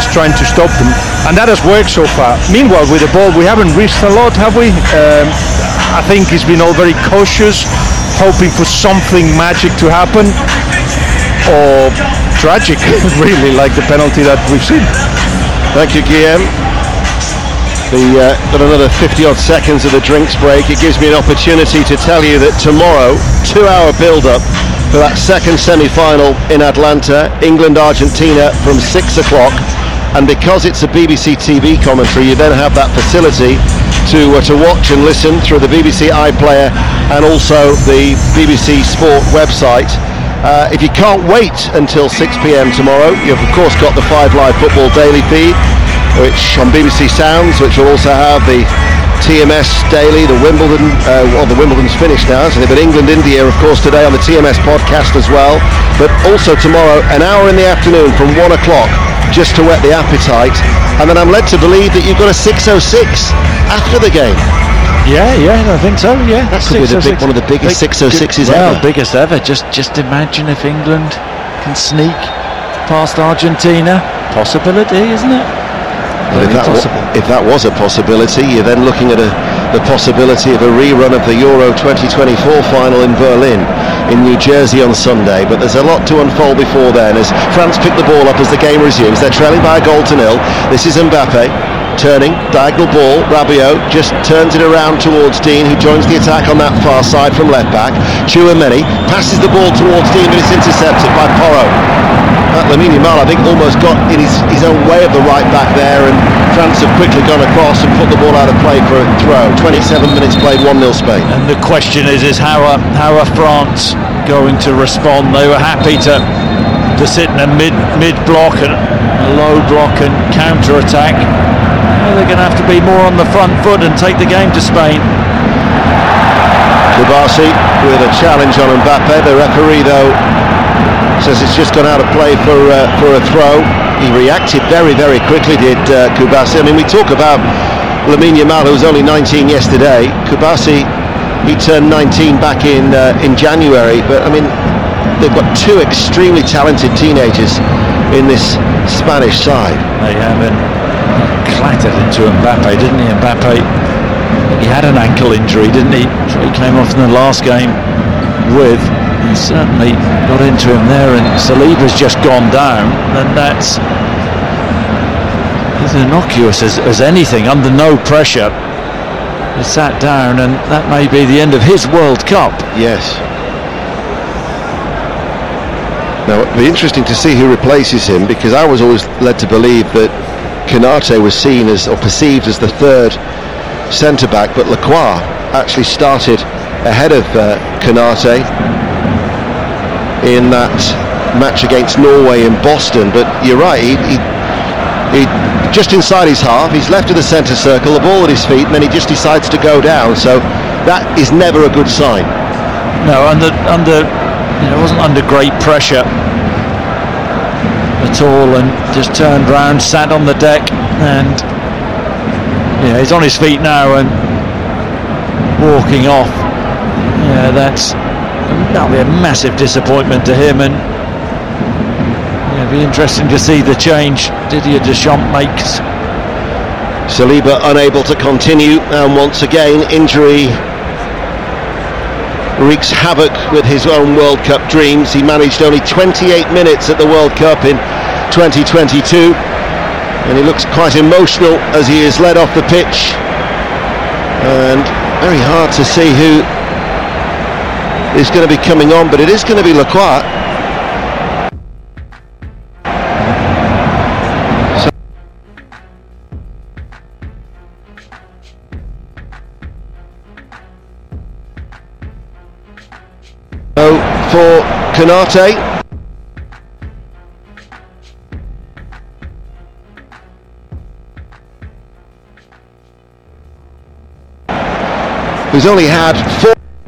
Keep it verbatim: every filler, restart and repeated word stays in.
trying to stop them, and that has worked so far. Meanwhile, with the ball, we haven't risked a lot, have we? Um, I think it's been all very cautious, hoping for something magic to happen, or tragic, really, like the penalty that we've seen. Thank you, Guillaume. The, uh, got another fifty odd seconds of the drinks break. It gives me an opportunity to tell you that tomorrow, two hour build-up for that second semi-final in Atlanta, England-Argentina from six o'clock. And because it's a B B C T V commentary, you then have that facility to, uh, to watch and listen through the B B C iPlayer and also the B B C Sport website. Uh, if you can't wait until six p m tomorrow, you've of course got the Five Live Football Daily feed, which on B B C Sounds, which will also have the T M S Daily, the Wimbledon, uh, well, the Wimbledon's finished now, so they've got England India, of course, today on the T M S podcast as well. But also tomorrow, an hour in the afternoon from one o'clock, just to whet the appetite. And then I'm led to believe that you've got a six oh six after the game. Yeah, yeah, I think so. Yeah, that could be the big, one of the biggest six oh sixes well, ever. biggest ever. Just, just imagine if England can sneak past Argentina. Possibility, isn't it? But if that, wa- if that was a possibility, you're then looking at a, the possibility of a rerun of the Euro twenty twenty-four final in Berlin, in New Jersey on Sunday. But there's a lot to unfold before then, as France pick the ball up as the game resumes. They're trailing by a goal to nil. This is Mbappe. Turning, diagonal ball, Rabiot just turns it around towards Dean, who joins the attack on that far side from left back. Tchouameni passes the ball towards Dean, but it's intercepted by Porro. Uh, Lamine Yamal, I think, almost got in his, his own way of the right back there, and France have quickly gone across and put the ball out of play for a throw. twenty-seven minutes played, one nil Spain. And the question is, is how are, how are France going to respond? They were happy to to sit in a mid mid block and a low block and counter attack. Well, they're going to have to be more on the front foot and take the game to Spain. Kubasi with a challenge on Mbappe. The referee, though, says it's just gone out of play for uh, for a throw. He reacted very, very quickly, did uh, Kubasi. I mean, we talk about Lamine Yamal, who was only nineteen yesterday. Kubasi, he turned nineteen back in uh, in January. But I mean, they've got two extremely talented teenagers in this Spanish side. They haven't clattered into Mbappe, didn't he? Mbappe, he had an ankle injury, didn't he? So he came off in the last game with. He certainly got into him there, and Saliba's just gone down, and that's as innocuous as, as anything. Under no pressure, he sat down, and that may be the end of his World Cup. Yes. Now it'll be interesting to see who replaces him, because I was always led to believe that Konate was seen as, or perceived as, the third centre-back, but Lacroix actually started ahead of uh, Konate in that match against Norway in Boston. But you're right, he, he, he just inside his half, he's left of the centre circle, the ball at his feet, and then he just decides to go down. So that is never a good sign. No, under under you know, wasn't under great pressure at all, and just turned round, sat on the deck, and yeah, he's on his feet now and walking off. Yeah, that's that'll be a massive disappointment to him, and yeah, it'll be interesting to see the change Didier Deschamps makes. Saliba unable to continue, and once again injury wreaks havoc with his own World Cup dreams. He managed only twenty-eight minutes at the World Cup in twenty twenty-two, and he looks quite emotional as he is led off the pitch, and very hard to see who is going to be coming on, but it is going to be Lacroix. So for Konate, who's only had four